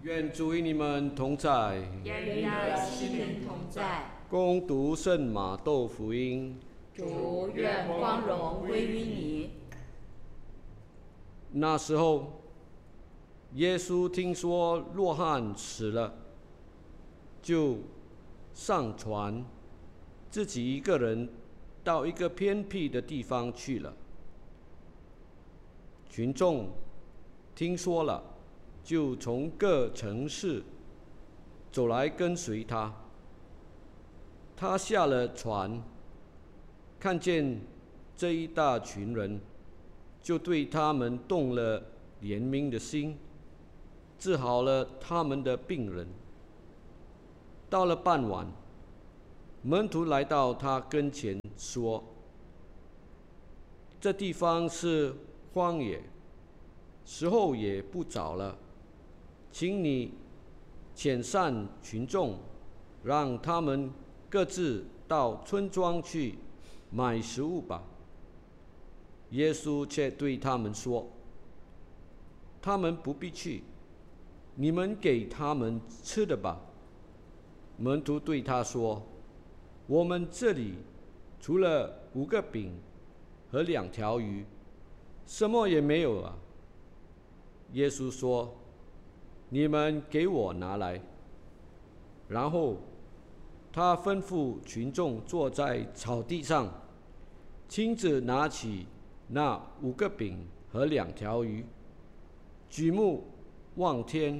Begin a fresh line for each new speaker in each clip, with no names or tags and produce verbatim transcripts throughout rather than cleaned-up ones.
愿主与你们同在，
也与你的心灵同在。
恭读圣马窦福音。
主，愿光荣归于你。
那时候，耶稣听说若翰死了，就上船，自己一个人到一个偏僻的地方去了。群众听说了，就从各城市走来跟随他。他下了船，看见这一大群人，就对他们动了怜悯的心，治好了他们的病人。到了傍晚，门徒来到他跟前说：“这地方是荒野，时候也不早了，请你遣散群众，让他们各自到村庄去买食物吧。”耶稣却对他们说：“他们不必去，你们给他们吃的吧。”门徒对他说：“我们这里除了五个饼和两条鱼，什么也没有啊。”耶稣说：“你们给我拿来。”然后他吩咐群众坐在草地上，亲自拿起那五个饼和两条鱼，举目望天，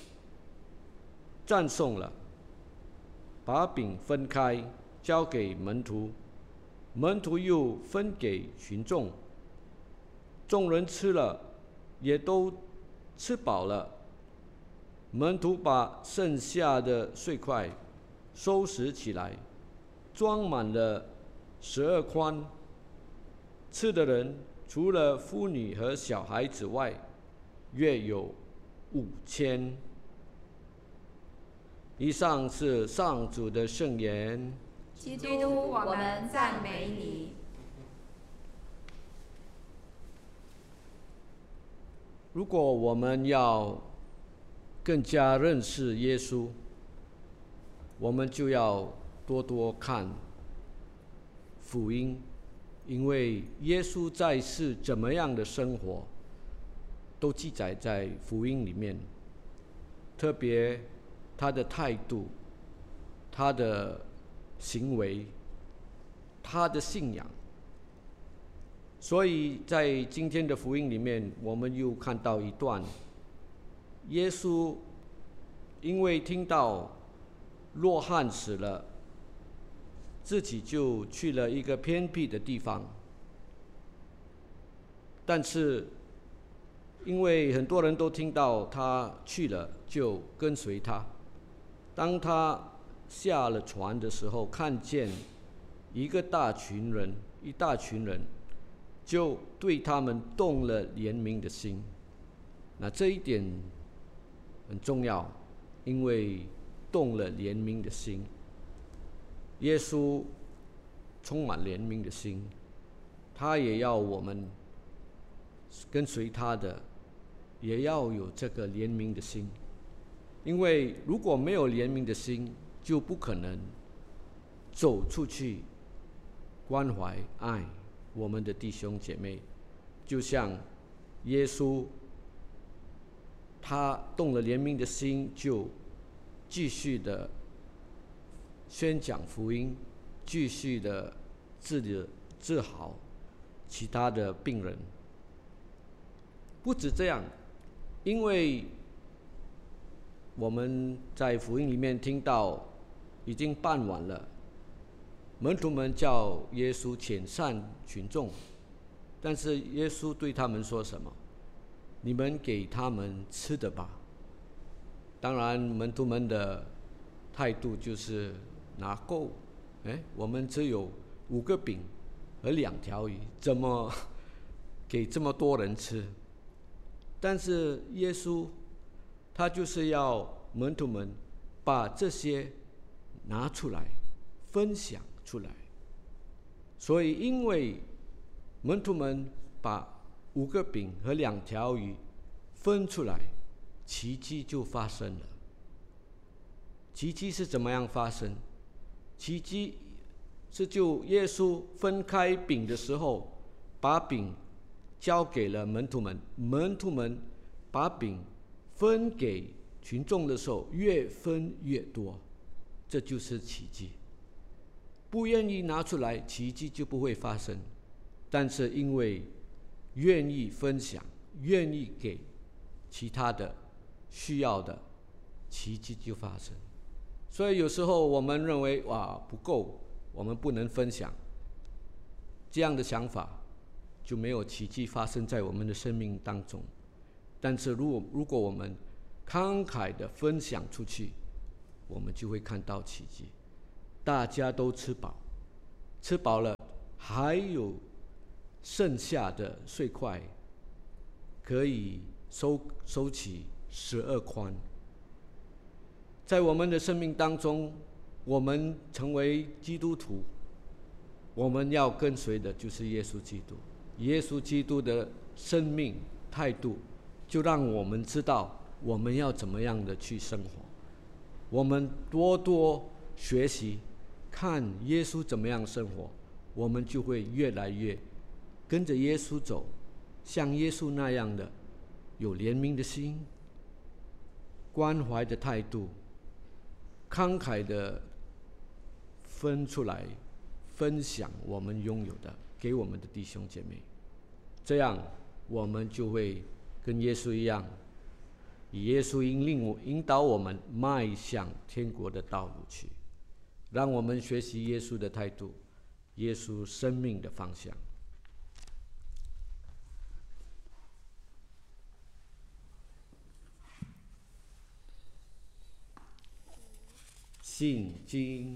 赞颂了，把饼分开，交给门徒，门徒又分给群众。众人吃了，也都吃饱了。门徒把剩下的碎块收拾起来，装满了十二筐。吃的人除了妇女和小孩子外，约有五千。以上是上主的圣言。
基督，我们赞美你。
如果我们要更加认识耶稣，我们就要多多看福音，因为耶稣在世怎么样的生活，都记载在福音里面。特别他的态度、他的行为、他的信仰。所以在今天的福音里面，我们又看到一段，耶稣因为听到若翰死了，自己就去了一个偏僻的地方。但是因为很多人都听到他去了，就跟随他。当他下了船的时候，看见一个大群人，一大群人，就对他们动了怜悯的心。那这一点很重要，因为动了怜悯的心。耶稣充满怜悯的心，他也要我们跟随他的，也要有这个怜悯的心。因为如果没有怜悯的心，就不可能走出去关怀爱我们的弟兄姐妹。就像耶稣他动了怜悯的心，就继续的宣讲福音，继续的治治好其他的病人。不止这样，因为我们在福音里面听到已经傍晚了，门徒们叫耶稣遣散群众，但是耶稣对他们说什么？你们给他们吃的吧。当然门徒们的态度就是拿够，哎，我们只有五个饼和两条鱼，怎么给这么多人吃？但是耶稣他就是要门徒们把这些拿出来分享出来。所以因为门徒们把五个饼和两条鱼分出来， 奇迹就发生了。奇迹是怎么样发生？奇迹是就耶稣分开饼的时候，把饼交给了门徒们，门徒们把饼分给群众的时候，越分越多，这就是奇迹。不愿意拿出来，奇迹就不会发生。但是因为愿意分享，愿意给其他的需要的，奇迹就发生。所以有时候我们认为哇不够，我们不能分享，这样的想法就没有奇迹发生在我们的生命当中。但是如果如果我们慷慨的分享出去，我们就会看到奇迹。大家都吃饱，吃饱了还有剩下的碎块可以收收起十二筐。在我们的生命当中，我们成为基督徒，我们要跟随的就是耶稣基督。耶稣基督的生命态度，就让我们知道我们要怎么样的去生活。我们多多学习，看耶稣怎么样生活，我们就会越来越跟着耶稣走，像耶稣那样的有怜悯的心、关怀的态度，慷慨的分出来分享我们拥有的给我们的弟兄姐妹，这样我们就会跟耶稣一样，以耶稣引领我引导我们迈向天国的道路去。让我们学习耶稣的态度，耶稣生命的方向。信经，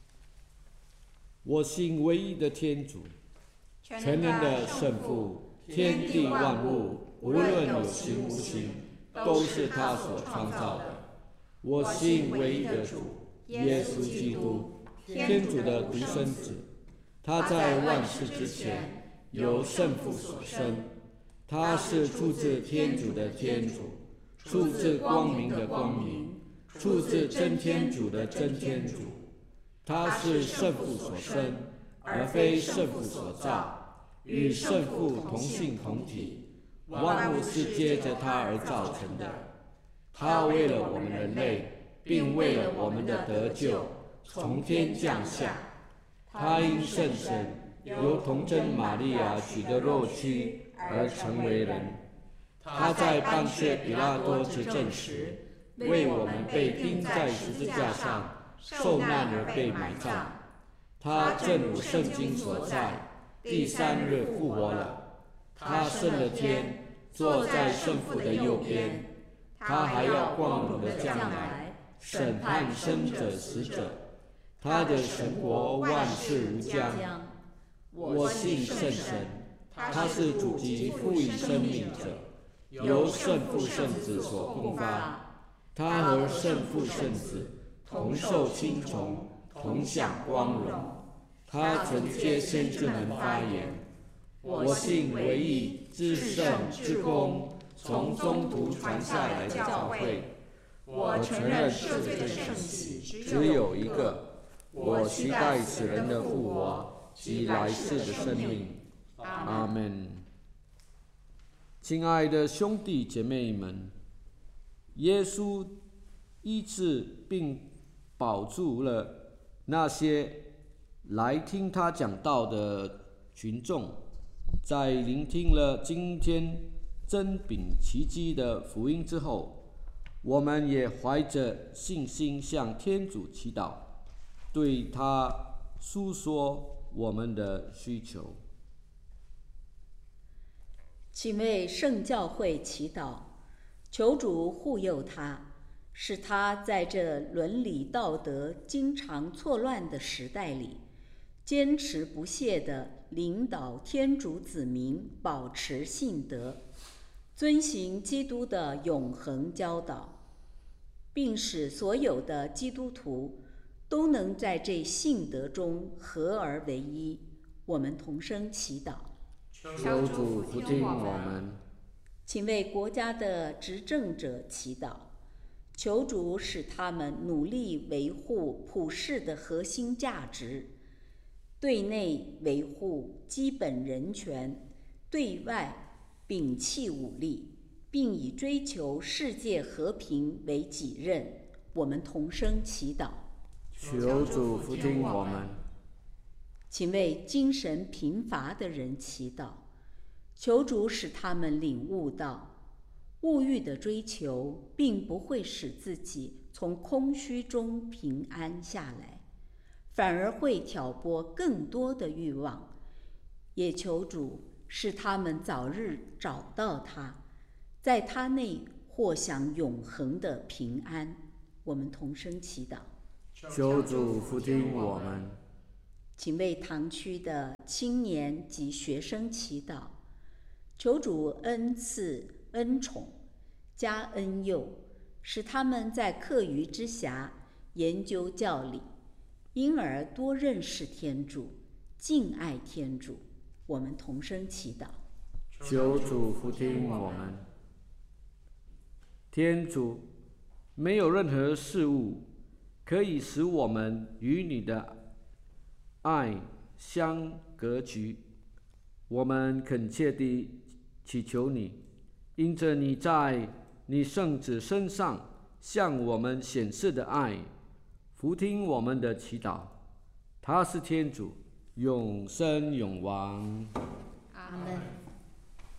我信唯一的天主，全能的圣父，天地万物，无论有形无形，都是他所创造的。我信唯一的主，耶稣基督，天主的独生子，他在万事之前由圣父所生，他是出自天主的天主，出自光明的光明，出自真天主的真天主。他是圣父所生，而非圣父所造，与圣父同性同体，万物是借着他而造成的。他为了我们人类，并为了我们的得救，从天降下。他因圣神由童贞玛利亚取得肉躯而成为人。他在半薛比拉多执政时，为我们被钉在十字架上，受难而被埋葬。他正如圣经所在，第三日复活了。他升了天，坐在圣父的右边。他还要光荣的将来，审判生者死者。他的神国万事如将。我信圣神，他是主及赋予生命者，由圣父圣子所共发。他和圣父圣子同受亲从，同享光荣。他曾借先知们发言：我信唯一至圣至公从宗徒传下来的教会。我承认赦罪圣洗只有一个。我期待死人的复活及来世的生命。阿们。亲爱的兄弟姐妹们，耶稣医治并保住了那些来听他讲道的群众。在聆听了今天真饼奇迹的福音之后，我们也怀着信心向天主祈祷，对他诉说我们的需求。
请为圣教会祈祷，求主护佑他，使他在这伦理道德经常错乱的时代里，坚持不懈地领导天主子民保持信德，遵行基督的永恒教导，并使所有的基督徒都能在这信德中合而为一。我们同声祈祷。
求主福听我们。
请为国家的执政者祈祷，求主使他们努力维护普世的核心价值，对内维护基本人权，对外摒弃武力，并以追求世界和平为己任。我们同声祈祷。
求主福听我们。
请为精神贫乏的人祈祷，求主使他们领悟到，物欲的追求并不会使自己从空虚中平安下来，反而会挑拨更多的欲望。也求主使他们早日找到他，在他内获享永恒的平安。我们同声祈祷。
求主福听我们。
请为堂区的青年及学生祈祷，求主恩赐恩宠，加恩佑，使他们在课余之暇研究教理，因而多认识天主，敬爱天主。我们同声祈祷。
求主福听我们。天主，没有任何事物可以使我们与你的爱相隔绝，我们恳切地祈求你，因着你在你圣子身上向我们显示的爱，福听我们的祈祷。他是天主，永生永王。
阿们。